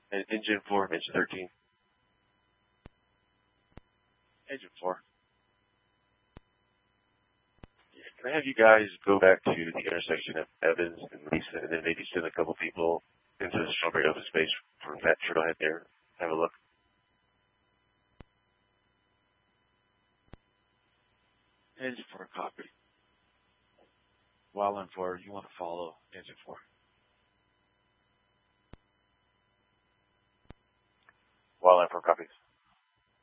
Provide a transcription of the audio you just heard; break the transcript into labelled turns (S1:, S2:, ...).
S1: And engine 4, engine 13.
S2: Engine 4.
S1: Can I have you guys go back to the intersection of Evans and Lisa, and then maybe send a couple people into the Strawberry open space from that trailhead there? Have a look.
S2: Engine 4, copy. Wildland 4, you want to follow engine 4.
S1: Wildland 4 copies.